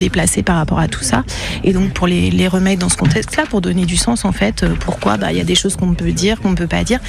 déplacés par rapport à tout ça. Et donc pour les remettre dans ce contexte-là, pour donner du sens en fait, pourquoi il y a des choses qu'on peut dire, qu'on ne peut pas dire,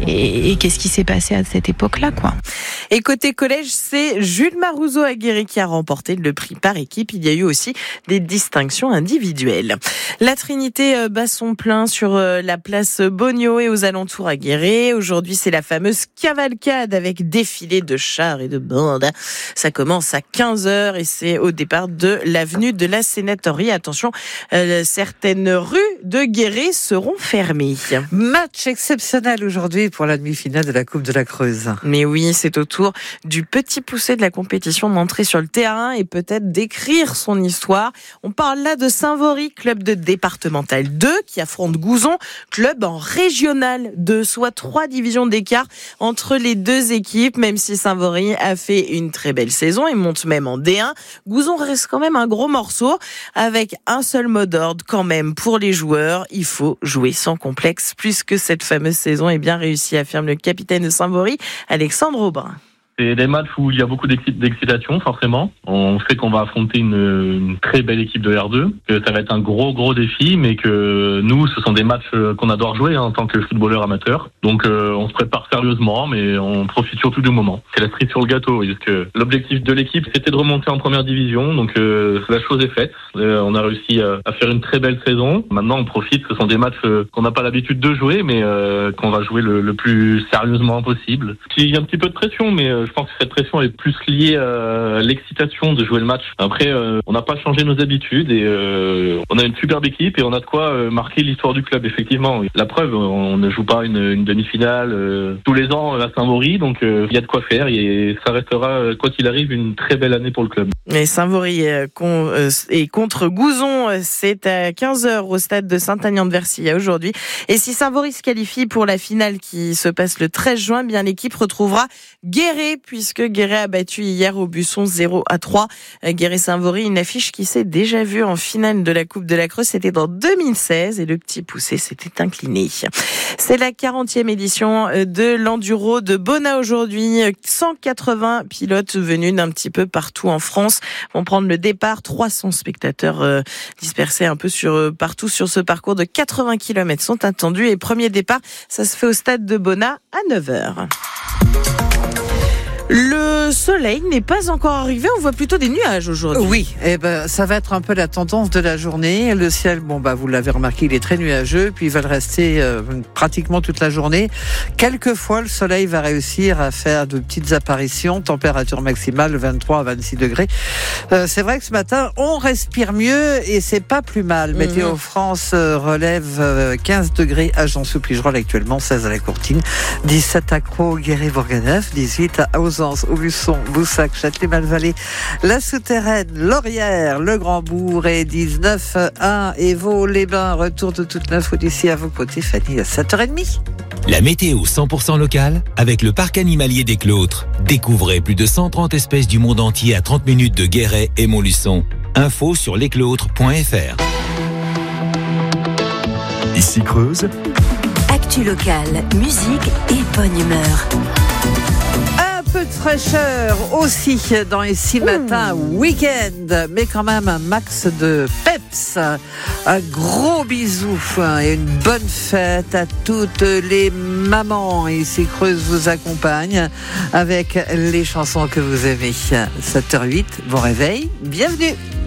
et qu'est-ce qui s'est passé à cette époque-là, quoi. Et côté collège, c'est Jules Marouzeau à Guéret qui a remporté le prix par équipe. Il y a eu aussi des distinctions individuelles. La Trinité bat son plein sur la place Bogno et aux alentours à Guéret. Aujourd'hui, c'est la fameuse cavalcade avec défilé de chars et de bandes. Ça commence à 15h et c'est au départ de l'avenue de la Sénatorie. Attention, certaines rues de Guéret seront fermées. Match exceptionnel aujourd'hui pour la demi-finale de la Coupe de la Creuse. Mais oui, c'est au tour du petit poussé de la compétition d'entrer sur le terrain et peut-être d'écrire son histoire. On parle là de Saint-Vaury, club de départemental 2 qui affronte Gouzon, club en régional 2, soit 3 divisions d'écart entre les deux équipes, même si Saint-Vaury a fait une très belle saison et monte même en D1. Gouzon reste quand même un gros morceau avec un seul mot d'ordre quand même pour les joueurs. Il faut jouer sans complexe puisque cette fameuse saison est bien réussie, affirme le capitaine de Saint-Vaury, Alexandre Aubrin. C'est des matchs où il y a beaucoup d'excitation, forcément. On sait qu'on va affronter une très belle équipe de R2, que ça va être un gros défi, mais que nous, ce sont des matchs qu'on adore jouer en tant que footballeur amateur. Donc on se prépare sérieusement, mais on profite surtout du moment. C'est la cerise sur le gâteau, parce que l'objectif de l'équipe, c'était de remonter en première division, donc la chose est faite. On a réussi à faire une très belle saison. Maintenant, on profite, ce sont des matchs qu'on n'a pas l'habitude de jouer, mais qu'on va jouer le plus sérieusement possible. Il y a un petit peu de pression, mais je pense que cette pression est plus liée à l'excitation de jouer le match. Après, on n'a pas changé nos habitudes et on a une superbe équipe et on a de quoi marquer l'histoire du club, effectivement. La preuve, on ne joue pas une demi-finale tous les ans à Saint-Vaury, donc il y a de quoi faire et ça restera, quoi qu'il arrive, une très belle année pour le club. Et Saint-Vaury est contre Gouzon, c'est à 15h au stade de Saint-Aignan-de-Versilla aujourd'hui. Et si Saint-Vaury se qualifie pour la finale qui se passe le 13 juin, bien l'équipe retrouvera Guéret, puisque Guéret a battu hier au Busson 0-3. Guéret-Saint-Vaury, une affiche qui s'est déjà vue en finale de la Coupe de la Creuse, c'était en 2016 et le petit poussé s'était incliné. C'est la 40e édition de l'Enduro de Bonnat aujourd'hui. 180 pilotes venus d'un petit peu partout en France vont prendre le départ. 300 spectateurs dispersés un peu partout sur ce parcours de 80 km sont attendus. Et premier départ, ça se fait au stade de Bonnat à 9h. Le soleil n'est pas encore arrivé, on voit plutôt des nuages aujourd'hui. Oui, ça va être un peu la tendance de la journée. Le ciel, vous l'avez remarqué, il est très nuageux, puis il va le rester pratiquement toute la journée. Quelquefois, le soleil va réussir à faire de petites apparitions, température maximale 23 à 26 degrés. C'est vrai que ce matin, on respire mieux et c'est pas plus mal. Météo France relève 15 degrés à Jean-Sous-Pligerolles actuellement, 16 à la Courtine, 17 à Crau, Guéret-Bourganeuf, 18 à Auzance, Aubusson, Boussac, Châtelet-Malvalais, La Souterraine, Laurière, Le Grand-Bourg et 19 à Évaux-les-Bains. Retour de toute neuf d'ici à vos côtés, Fanny, à 7h30. La météo 100% locale avec le parc animalier des Clôtres. Découvrez plus de 130 espèces du monde entier à 30 minutes de Guéret et Montluçon. Info sur lesclôtres.fr. Ici Creuse. Actu locale, musique et bonne humeur. Un peu de fraîcheur aussi dans les 6 matins week-end, mais quand même un max de peps. Un gros bisou et une bonne fête à toutes les mamans. Ici Creuse vous accompagne avec les chansons que vous aimez. 7h08, bon réveil, bienvenue.